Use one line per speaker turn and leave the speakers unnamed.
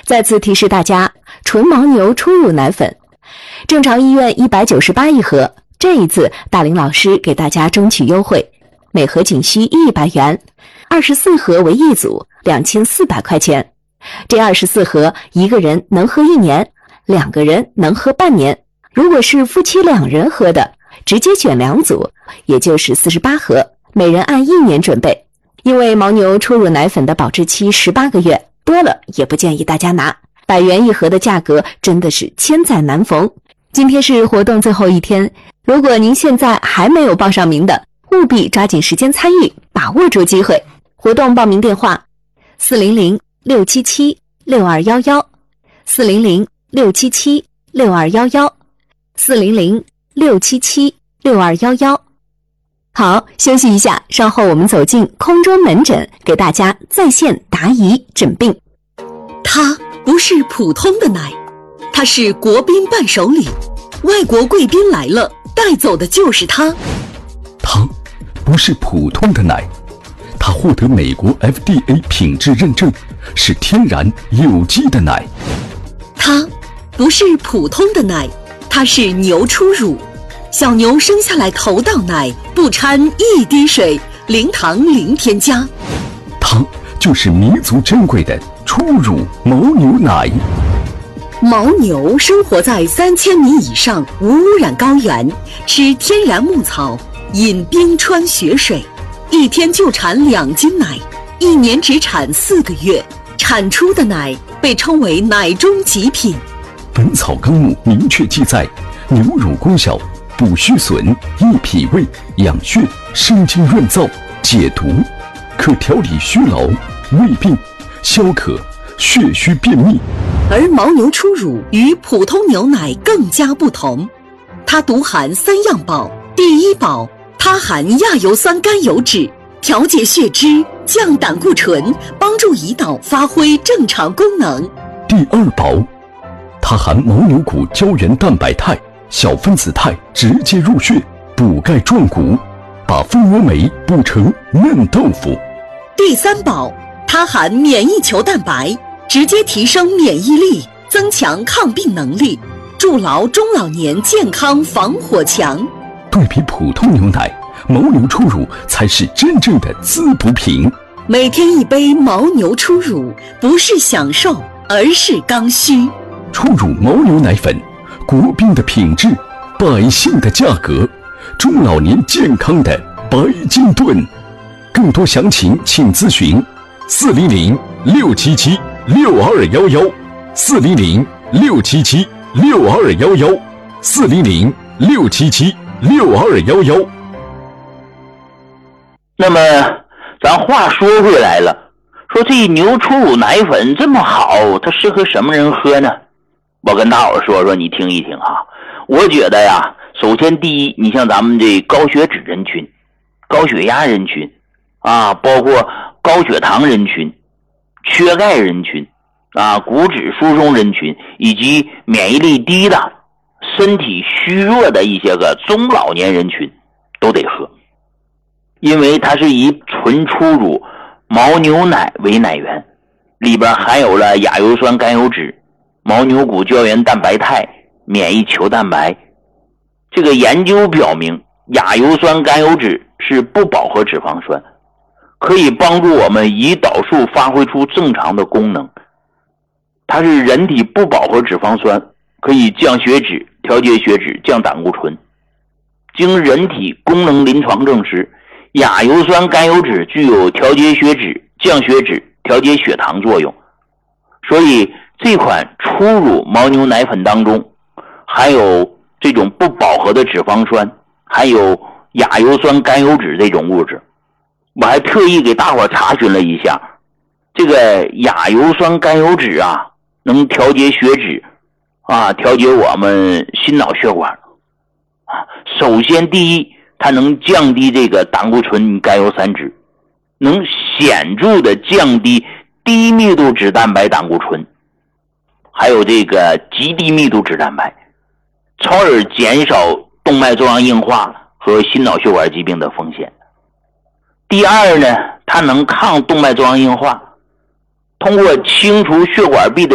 再次提示大家，纯牦牛初乳奶粉，正常医院198一盒，这一次大林老师给大家争取优惠，每盒仅需100元，24盒为一组，2400块钱。这24盒一个人能喝1年，2个人能喝半年。如果是夫妻2人喝的，直接选2组，也就是48盒，每人按1年准备。因为牦牛初乳奶粉的保质期18个月，多了也不建议大家拿。100元一盒的价格真的是千载难逢。今天是活动最后一天，如果您现在还没有报上名的，务必抓紧时间参与，把握住机会。活动报名电话400-677-6211 400-677-6211 400-677-6211。好，休息一下，稍后我们走进空中门诊，给大家在线答疑诊病。
它不是普通的奶，它是国宾伴手礼，外国贵宾来了，带走的就是它。
它不是普通的奶，它获得美国 FDA 品质认证，是天然有机的奶。
它不是普通的奶，它是牛初乳，小牛生下来头道奶，不掺一滴水，零糖零添加。
它就是弥足珍贵的初乳牦牛奶。
牦牛生活在3000米以上无污染高原，吃天然牧草，饮冰川雪水，一天就产2斤奶，1年只产4个月，产出的奶被称为奶中极品。
本草纲目明确记载，牛乳功效：补虚损、益脾胃、养血、生津润燥、解毒，可调理虚劳、胃病、消渴、血虚便秘。
而牦牛初乳与普通牛奶更加不同，它独含3样宝。第一宝，它含亚油酸甘油酯，调节血脂、降胆固醇，帮助胰岛发挥正常功能。
第二宝，它含牦牛骨胶原蛋白肽、小分子肽，直接入血，补钙壮骨，把蜂窝煤补成嫩豆腐。
第三宝，它含免疫球蛋白，直接提升免疫力，增强抗病能力，筑牢中老年健康防火墙。
对比普通牛奶，牦牛初乳才是真正的滋补品。
每天一杯牦牛初乳，不是享受，而是刚需。
初乳牦牛奶粉，国宾的品质，百姓的价格，中老年健康的白金盾。更多详情请咨询400-677-6211 400-677-6211 400-677-6211。
那么咱话说回来了，说这牛初乳奶粉这么好，它适合什么人喝呢？我跟大伙说，你听一听啊。我觉得呀，首先第一，你像咱们这高血脂人群、高血压人群啊，包括高血糖人群、缺钙人群啊、骨质疏松人群，以及免疫力低的、身体虚弱的一些个中老年人群都得喝，因为它是以纯初乳牦牛奶为奶源，里边含有了亚油酸甘油酯、牦牛骨胶原蛋白肽、免疫球蛋白。这个研究表明，亚油酸甘油酯是不饱和脂肪酸，可以帮助我们胰岛素发挥出正常的功能。它是人体不饱和脂肪酸，可以降血脂、调节血脂、降胆固醇。经人体功能临床证实，亚油酸甘油酯具有调节血脂、降血脂、调节血糖作用。所以这款初乳牦牛奶粉当中含有这种不饱和的脂肪酸，含有亚油酸甘油酯这种物质。我还特意给大伙查询了一下，这个亚油酸甘油酯啊，能调节血脂啊，调节我们心脑血管啊。首先第一，它能降低这个胆固醇甘油三酯，能显著的降低低密度脂蛋白胆固醇，还有这个极低密度脂蛋白，从而减少动脉粥样硬化和心脑血管疾病的风险。第二呢，它能抗动脉粥样硬化，通过清除血管壁的